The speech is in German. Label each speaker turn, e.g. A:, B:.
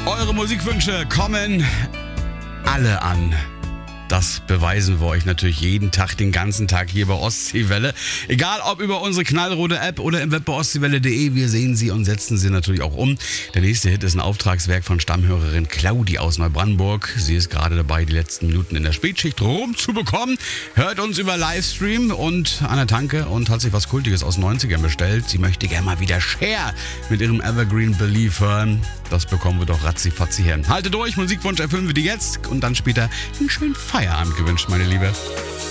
A: Eure Musikwünsche kommen alle an. Das beweisen wir euch natürlich jeden Tag, den ganzen Tag hier bei Ostseewelle. Egal ob über unsere knallrote App oder im Web bei ostseewelle.de, wir sehen sie und setzen sie natürlich auch um. Der nächste Hit ist ein Auftragswerk von Stammhörerin Claudi aus Neubrandenburg. Sie ist gerade dabei, die letzten Minuten in der Spätschicht rumzubekommen. Hört uns über Livestream und an der Tanke und hat sich was Kultiges aus den 90ern bestellt. Sie möchte gerne mal wieder Cher mit ihrem Evergreen Belief hören. Das bekommen wir doch ratzifatzi her. Halte durch, Musikwunsch erfüllen wir dir jetzt und dann später einen schönen Feierabend gewünscht, meine Liebe.